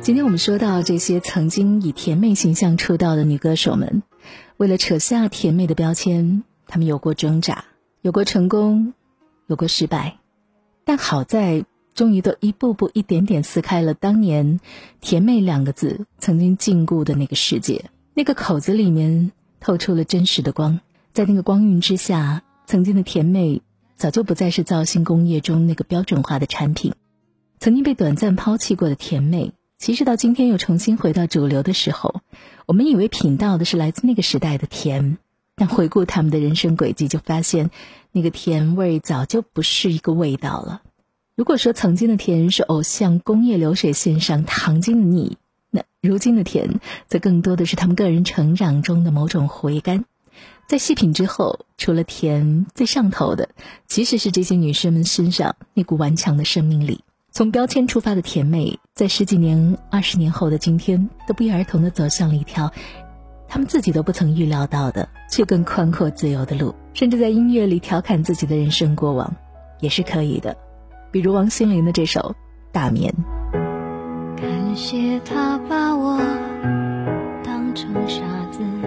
今天我们说到这些曾经以甜妹形象出道的女歌手们，为了扯下甜妹的标签，她们有过挣扎，有过成功，有过失败，但好在终于都一步步一点点撕开了当年甜妹2个字曾经禁锢的那个世界，那个口子里面透出了真实的光。在那个光晕之下，曾经的甜妹早就不再是造星工业中那个标准化的产品。曾经被短暂抛弃过的甜妹，其实到今天又重新回到主流的时候，我们以为品到的是来自那个时代的甜，但回顾他们的人生轨迹，就发现那个甜味早就不是一个味道了。如果说曾经的甜是偶像工业流水线上糖精的腻，那如今的甜则更多的是他们个人成长中的某种回甘。在细品之后，除了甜，最上头的其实是这些女生们身上那股顽强的生命力。从标签出发的甜妹，在10几年、20年后的今天，都不约而同地走向了一条他们自己都不曾预料到的却更宽阔自由的路，甚至在音乐里调侃自己的人生过往也是可以的。比如王心凌的这首《大眠》。 感谢他把我当成傻子